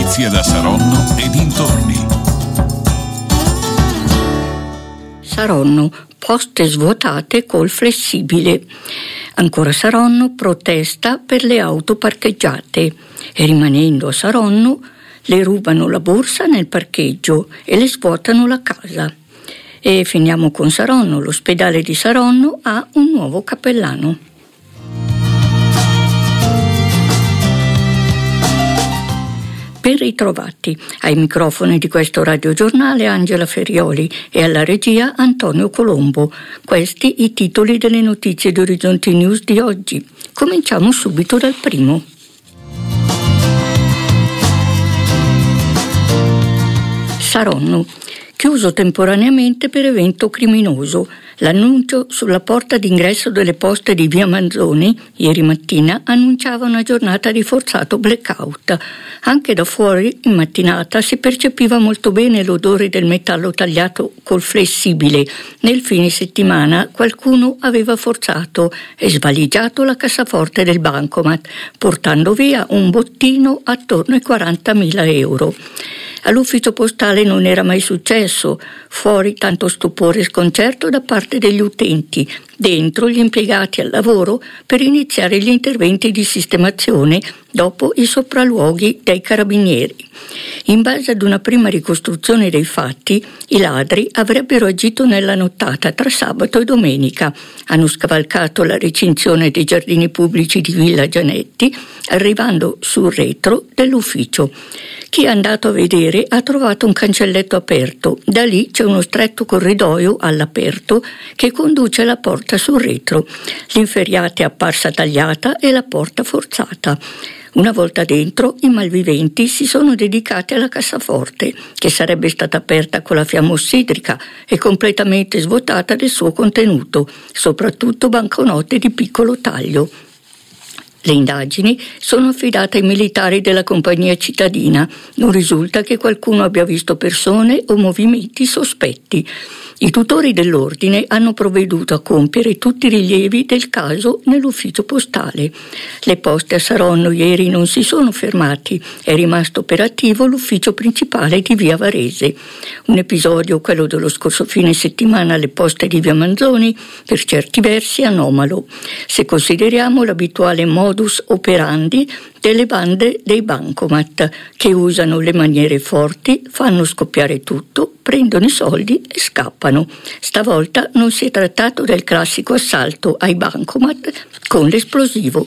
Notizie da Saronno e dintorni. Saronno, poste svuotate col flessibile. Ancora Saronno protesta per le auto parcheggiate e rimanendo a Saronno le rubano la borsa nel parcheggio e le svuotano la casa. E finiamo con Saronno, l'ospedale di Saronno ha un nuovo cappellano. Ben ritrovati. Ai microfoni di questo radiogiornale Angela Ferioli e alla regia Antonio Colombo. Questi i titoli delle notizie di Orizzonti News di oggi. Cominciamo subito dal primo. Saronno. Chiuso temporaneamente per evento criminoso. L'annuncio sulla porta d'ingresso delle poste di via Manzoni ieri mattina annunciava una giornata di forzato blackout. Anche da fuori in mattinata si percepiva molto bene l'odore del metallo tagliato col flessibile. Nel fine settimana qualcuno aveva forzato e svaligiato la cassaforte del bancomat, portando via un bottino attorno ai 40.000 euro. All'ufficio postale non era mai successo, fuori tanto stupore e sconcerto da parte degli utenti, dentro gli impiegati al lavoro per iniziare gli interventi di sistemazione dopo i sopralluoghi dei carabinieri. In base ad una prima ricostruzione dei fatti, i ladri avrebbero agito nella nottata tra sabato e domenica. Hanno scavalcato la recinzione dei giardini pubblici di Villa Gianetti, arrivando sul retro dell'ufficio. Chi è andato a vedere ha trovato un cancelletto aperto. Da lì c'è uno stretto corridoio all'aperto che conduce alla porta sul retro. L'inferriata è apparsa tagliata e la porta forzata. Una volta dentro, i malviventi si sono dedicati alla cassaforte, che sarebbe stata aperta con la fiamma ossidrica e completamente svuotata del suo contenuto, soprattutto banconote di piccolo taglio. Le indagini sono affidate ai militari della compagnia cittadina. Non risulta che qualcuno abbia visto persone o movimenti sospetti. I tutori dell'ordine hanno provveduto a compiere tutti i rilievi del caso nell'ufficio postale. Le poste a Saronno ieri non si sono fermati, è rimasto operativo l'ufficio principale di via Varese. Un episodio, quello dello scorso fine settimana alle poste di via Manzoni, per certi versi anomalo, se consideriamo l'abituale modus operandi delle bande dei bancomat, che usano le maniere forti, fanno scoppiare tutto, prendono i soldi e scappano. Stavolta non si è trattato del classico assalto ai bancomat con l'esplosivo.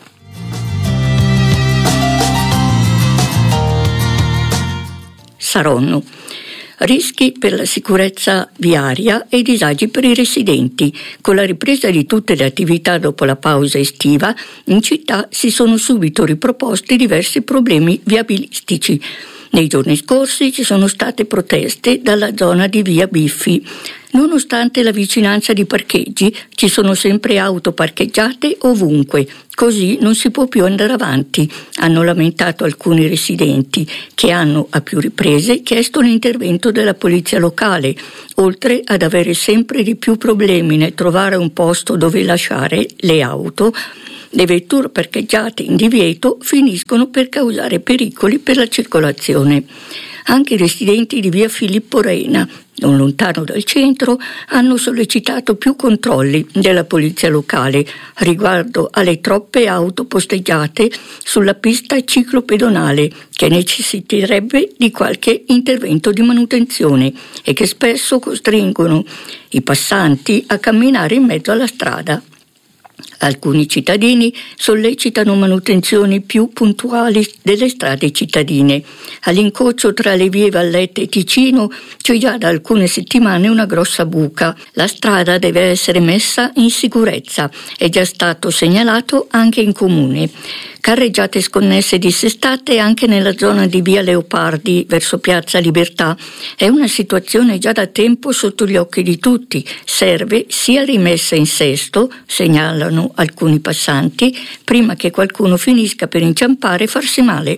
Saronno. Rischi per la sicurezza viaria e disagi per i residenti. Con la ripresa di tutte le attività dopo la pausa estiva, in città si sono subito riproposti diversi problemi viabilistici. Nei giorni scorsi ci sono state proteste dalla zona di via Biffi. Nonostante la vicinanza di parcheggi, ci sono sempre auto parcheggiate ovunque, così non si può più andare avanti, hanno lamentato alcuni residenti, che hanno a più riprese chiesto l'intervento della polizia locale, oltre ad avere sempre di più problemi nel trovare un posto dove lasciare le auto. Le vetture parcheggiate in divieto finiscono per causare pericoli per la circolazione. Anche i residenti di via Filippo Reina, non lontano dal centro, hanno sollecitato più controlli della polizia locale riguardo alle troppe auto posteggiate sulla pista ciclopedonale, che necessiterebbe di qualche intervento di manutenzione e che spesso costringono i passanti a camminare in mezzo alla strada. Alcuni cittadini sollecitano manutenzioni più puntuali delle strade cittadine. All'incrocio tra le vie Vallette e Ticino c'è già da alcune settimane una grossa buca. La strada deve essere messa in sicurezza. È già stato segnalato anche in comune. Carreggiate sconnesse dissestate anche nella zona di via Leopardi verso Piazza Libertà. È una situazione già da tempo sotto gli occhi di tutti. Serve sia rimessa in sesto, segnalano alcuni passanti, prima che qualcuno finisca per inciampare e farsi male.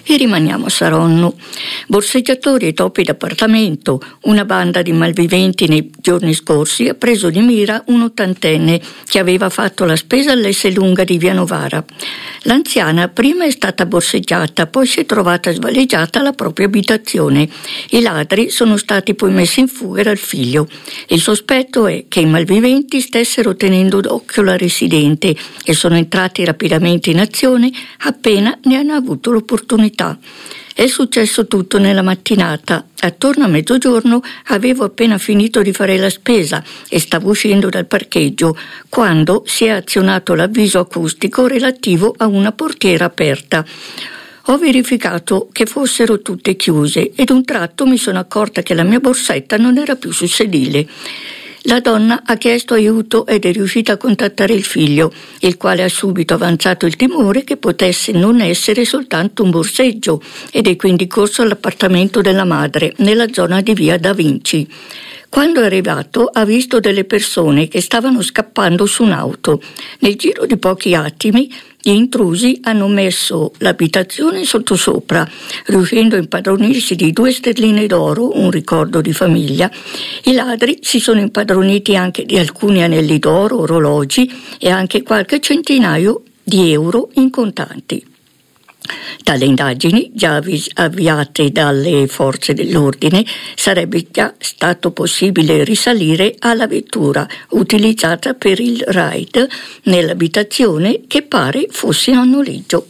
e rimaniamo a Saronno. Borseggiatori e topi d'appartamento, una banda di malviventi nei giorni scorsi ha preso di mira un ottantenne che aveva fatto la spesa all'Esselunga di Via Novara. L'anziana prima è stata borseggiata, poi si è trovata svaligiata alla propria abitazione. I ladri sono stati poi messi in fuga dal figlio. Il sospetto è che i malviventi stessero tenendo d'occhio la residente e sono entrati rapidamente in azione appena ne hanno avuto l'opportunità. È successo tutto nella mattinata. Attorno a mezzogiorno avevo appena finito di fare la spesa e stavo uscendo dal parcheggio quando si è azionato l'avviso acustico relativo a una portiera aperta. Ho verificato che fossero tutte chiuse ed un tratto mi sono accorta che la mia borsetta non era più sul sedile. La donna ha chiesto aiuto ed è riuscita a contattare il figlio, il quale ha subito avanzato il timore che potesse non essere soltanto un borseggio ed è quindi corso all'appartamento della madre, nella zona di via Da Vinci. Quando è arrivato ha visto delle persone che stavano scappando su un'auto. Nel giro di pochi attimi gli intrusi hanno messo l'abitazione sottosopra, riuscendo a impadronirsi di 2 sterline d'oro, un ricordo di famiglia. I ladri si sono impadroniti anche di alcuni anelli d'oro, orologi e anche qualche centinaio di euro in contanti. Dalle indagini già avviate dalle forze dell'ordine sarebbe già stato possibile risalire alla vettura utilizzata per il raid nell'abitazione che pare fosse a noleggio.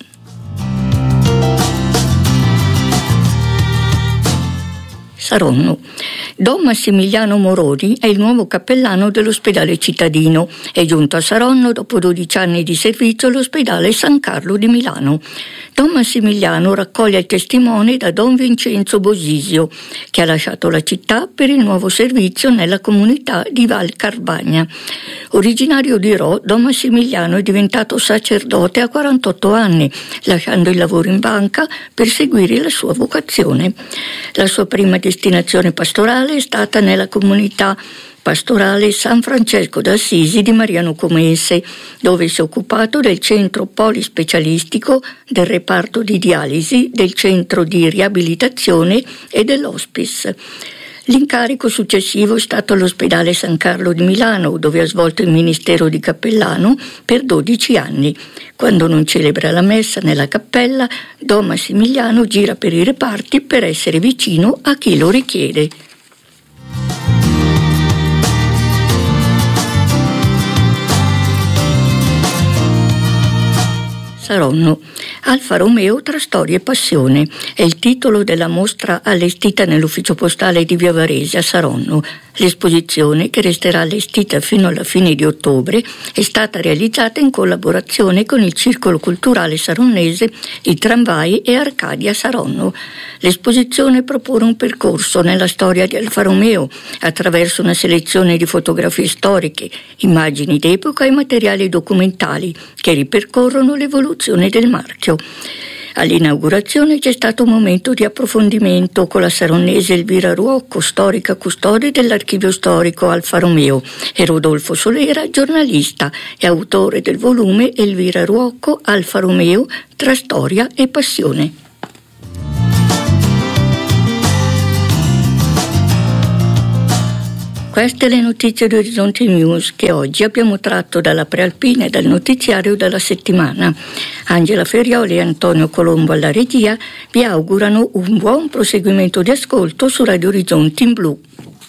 Saronno. Don Massimiliano Moroni è il nuovo cappellano dell'ospedale cittadino. È giunto a Saronno dopo 12 anni di servizio all'ospedale San Carlo di Milano. Don Massimiliano raccoglie il testimone da Don Vincenzo Bosisio, che ha lasciato la città per il nuovo servizio nella comunità di Val Carvagna. Originario di Rho, Don Massimiliano è diventato sacerdote a 48 anni, lasciando il lavoro in banca per seguire la sua vocazione. La sua prima destinazione pastorale è stata nella comunità pastorale San Francesco d'Assisi di Mariano Comense, dove si è occupato del centro polispecialistico, del reparto di dialisi, del centro di riabilitazione e dell'hospice. L'incarico successivo è stato all'ospedale San Carlo di Milano, dove ha svolto il ministero di cappellano per 12 anni. Quando non celebra la messa nella cappella, Don Massimiliano gira per i reparti per essere vicino a chi lo richiede. Saronno. Alfa Romeo tra storia e passione è il titolo della mostra allestita nell'ufficio postale di Via Varese a Saronno. L'esposizione, che resterà allestita fino alla fine di ottobre, è stata realizzata in collaborazione con il Circolo Culturale Saronnese, i Tramvai e Arcadia Saronno. L'esposizione propone un percorso nella storia di Alfa Romeo attraverso una selezione di fotografie storiche, immagini d'epoca e materiali documentali che ripercorrono l'evoluzione del marchio. All'inaugurazione c'è stato un momento di approfondimento con la saronnese Elvira Ruocco, storica custode dell'archivio storico Alfa Romeo, e Rodolfo Solera, giornalista e autore del volume Elvira Ruocco, Alfa Romeo, tra storia e passione. Queste le notizie di Orizzonte News che oggi abbiamo tratto dalla Prealpina e dal notiziario della settimana. Angela Ferrioli e Antonio Colombo alla regia vi augurano un buon proseguimento di ascolto su Radio Orizzonte in Blu.